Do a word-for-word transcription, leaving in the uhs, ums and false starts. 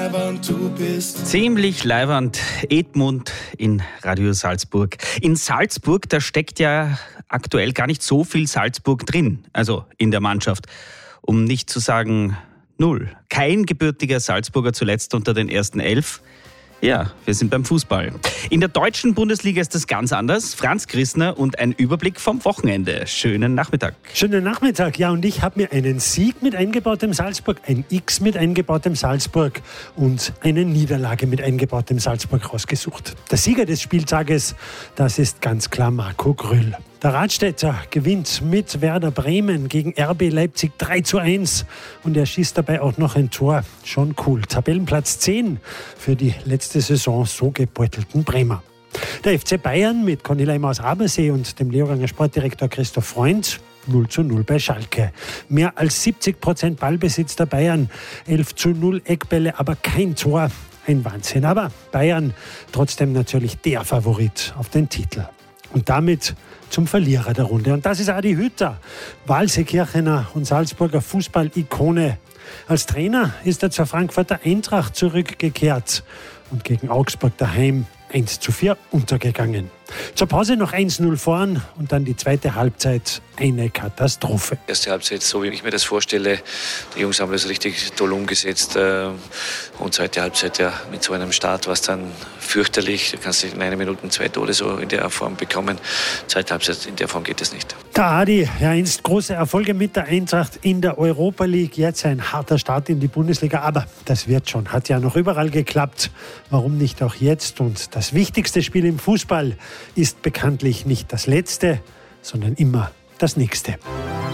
leiwand du bist. Ziemlich leiwand, Edmund in Radio Salzburg. In Salzburg, da steckt ja aktuell gar nicht so viel Salzburg drin, also in der Mannschaft. Um nicht zu sagen null. Kein gebürtiger Salzburger zuletzt unter den ersten elf. Ja, wir sind beim Fußball. In der deutschen Bundesliga ist das ganz anders. Franz Grissner und ein Überblick vom Wochenende. Schönen Nachmittag. Schönen Nachmittag, ja, und ich habe mir einen Sieg mit eingebautem Salzburg, ein X mit eingebautem Salzburg und eine Niederlage mit eingebautem Salzburg rausgesucht. Der Sieger des Spieltages, das ist ganz klar Marco Grüll. Der Radstädter gewinnt mit Werder Bremen gegen R B Leipzig drei zu eins und er schießt dabei auch noch ein Tor. Schon cool. Tabellenplatz zehn für die letzte Saison so gebeutelten Bremer. Der F C Bayern mit Conny Leimer aus Abersee und dem Leoganger Sportdirektor Christoph Freund null zu null bei Schalke. Mehr als siebzig Prozent Ballbesitz der Bayern, elf zu null Eckbälle, aber kein Tor. Ein Wahnsinn. Aber Bayern trotzdem natürlich der Favorit auf den Titel. Und damit zum Verlierer der Runde. Und das ist Adi Hütter, Walsekirchener und Salzburger Fußball-Ikone. Als Trainer ist er zur Frankfurter Eintracht zurückgekehrt und gegen Augsburg daheim eins zu vier untergegangen. Zur Pause noch eins zu null vorn und dann die zweite Halbzeit eine Katastrophe. Erste Halbzeit, so wie ich mir das vorstelle. Die Jungs haben das richtig toll umgesetzt. Und zweite Halbzeit, ja, mit so einem Start war es dann fürchterlich. Du kannst in einer Minute zwei Tore so in der Form bekommen. Zweite Halbzeit, in der Form geht es nicht. Der Adi, ja, einst große Erfolge mit der Eintracht in der Europa League. Jetzt ein harter Start in die Bundesliga. Aber das wird schon. Hat ja noch überall geklappt. Warum nicht auch jetzt? Und das wichtigste Spiel im Fußball ist bekanntlich nicht das letzte, sondern immer das nächste.